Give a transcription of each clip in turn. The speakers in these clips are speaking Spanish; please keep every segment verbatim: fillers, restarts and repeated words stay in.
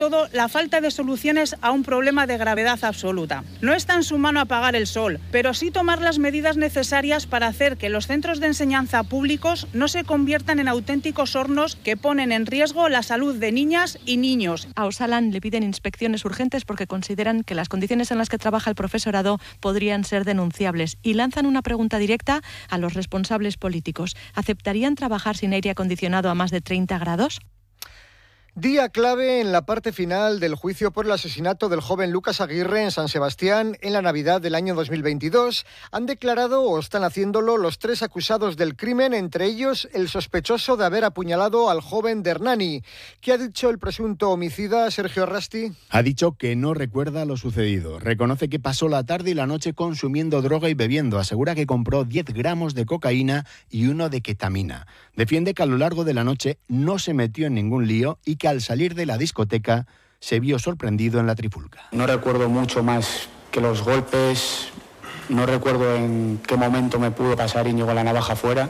todo la falta de soluciones a un problema de gravedad absoluta. No está en su mano apagar el sol, pero sí tomar las medidas necesarias para hacer que los centros de enseñanza públicos no se conviertan en auténticos hornos que ponen en riesgo la salud de niñas y niños. A Osalan le piden inspecciones urgentes porque consideran que las condiciones en las que trabaja el profesorado podrían ser denunciables y lanzan una pregunta directa a los responsables políticos. ¿Aceptarían trabajar sin aire acondicionado a más de treinta grados? Día clave en la parte final del juicio por el asesinato del joven Lucas Aguirre en San Sebastián en la Navidad del año dos mil veintidós. Han declarado o están haciéndolo los tres acusados del crimen, entre ellos el sospechoso de haber apuñalado al joven de Hernani. ¿Qué ha dicho el presunto homicida, Sergio Arrasti? Ha dicho que no recuerda lo sucedido. Reconoce que pasó la tarde y la noche consumiendo droga y bebiendo. Asegura que compró diez gramos de cocaína y uno de ketamina. Defiende que a lo largo de la noche no se metió en ningún lío y que al salir de la discoteca se vio sorprendido en la trifulca. No recuerdo mucho más que los golpes, no recuerdo en qué momento me pudo pasar Íñigo la navaja fuera.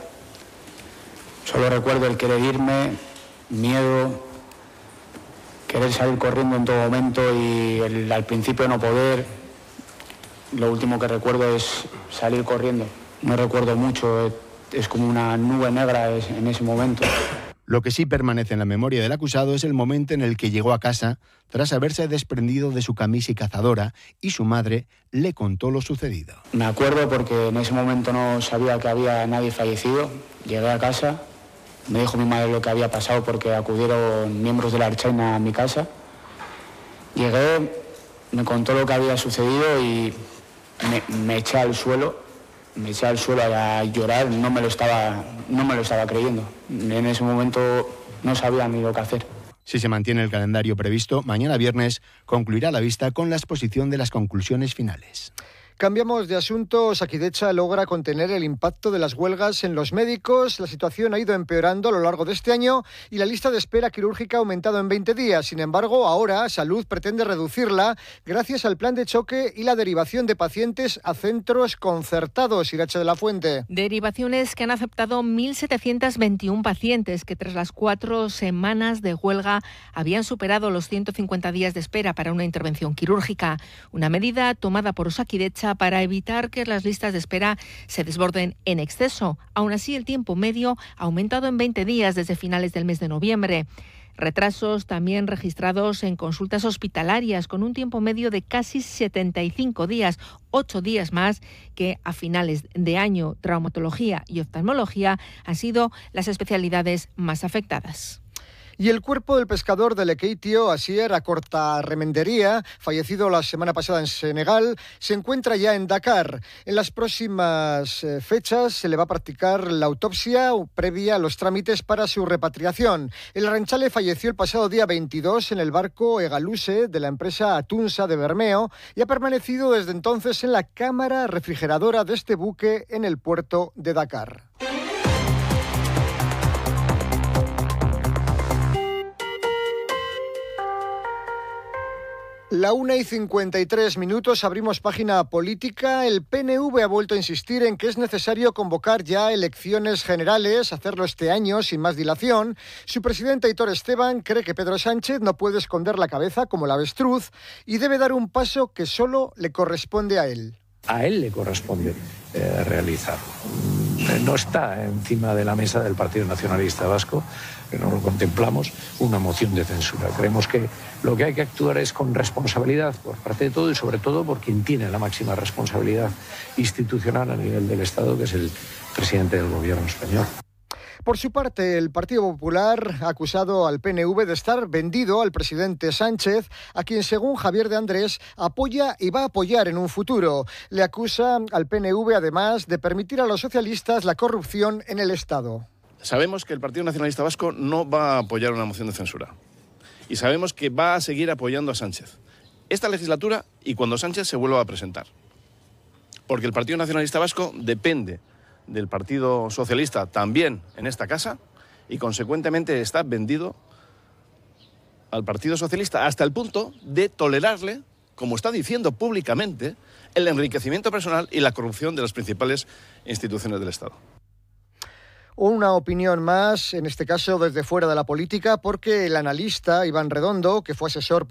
Solo recuerdo el querer irme, miedo, querer salir corriendo en todo momento y el, al principio no poder. Lo último que recuerdo es salir corriendo. No recuerdo mucho, es como una nube negra en ese momento. Lo que sí permanece en la memoria del acusado es el momento en el que llegó a casa tras haberse desprendido de su camisa y cazadora y su madre le contó lo sucedido. Me acuerdo porque en ese momento no sabía que había nadie fallecido. Llegué a casa, me dijo mi madre lo que había pasado porque acudieron miembros de la Ertzaintza a mi casa. Llegué, me contó lo que había sucedido y me, me eché al suelo. Me eché al suelo a llorar, no me lo estaba, no me lo estaba creyendo. En ese momento no sabía ni lo que hacer. Si se mantiene el calendario previsto, mañana viernes concluirá la vista con la exposición de las conclusiones finales. Cambiamos de asunto. Osakidetza logra contener el impacto de las huelgas en los médicos. La situación ha ido empeorando a lo largo de este año y la lista de espera quirúrgica ha aumentado en veinte días. Sin embargo, ahora Salud pretende reducirla gracias al plan de choque y la derivación de pacientes a centros concertados. Irache de la Fuente. Derivaciones que han aceptado mil setecientos veintiuno pacientes que tras las cuatro semanas de huelga habían superado los ciento cincuenta días de espera para una intervención quirúrgica. Una medida tomada por Osakidetza para evitar que las listas de espera se desborden en exceso. Aún así, el tiempo medio ha aumentado en veinte días desde finales del mes de noviembre. Retrasos también registrados en consultas hospitalarias con un tiempo medio de casi setenta y cinco días, ocho días más que a finales de año. Traumatología y oftalmología han sido las especialidades más afectadas. Y el cuerpo del pescador de Lekeitio, Asier Akorta-Remendería, fallecido la semana pasada en Senegal, se encuentra ya en Dakar. En las próximas eh, fechas se le va a practicar la autopsia previa a los trámites para su repatriación. El ranchale falleció el pasado día veintidós en el barco Egaluse de la empresa Atunsa de Bermeo y ha permanecido desde entonces en la cámara refrigeradora de este buque en el puerto de Dakar. La una y cincuenta y tres minutos, abrimos página política. El P N V ha vuelto a insistir en que es necesario convocar ya elecciones generales, hacerlo este año sin más dilación. Su presidente Aitor Esteban cree que Pedro Sánchez no puede esconder la cabeza como el avestruz y debe dar un paso que solo le corresponde a él. A él le corresponde eh, realizarlo. No está encima de la mesa del Partido Nacionalista Vasco, que no lo contemplamos, una moción de censura. Creemos que lo que hay que actuar es con responsabilidad por parte de todo y sobre todo por quien tiene la máxima responsabilidad institucional a nivel del Estado, que es el presidente del Gobierno español. Por su parte, el Partido Popular ha acusado al P N V de estar vendido al presidente Sánchez, a quien, según Javier de Andrés, apoya y va a apoyar en un futuro. Le acusa al P N V, además, de permitir a los socialistas la corrupción en el Estado. Sabemos que el Partido Nacionalista Vasco no va a apoyar una moción de censura. Y sabemos que va a seguir apoyando a Sánchez esta legislatura y cuando Sánchez se vuelva a presentar. Porque el Partido Nacionalista Vasco depende del Partido Socialista también en esta casa y consecuentemente está vendido al Partido Socialista hasta el punto de tolerarle, como está diciendo públicamente, el enriquecimiento personal y la corrupción de las principales instituciones del Estado. Una opinión más, en este caso desde fuera de la política, porque el analista Iván Redondo, que fue asesor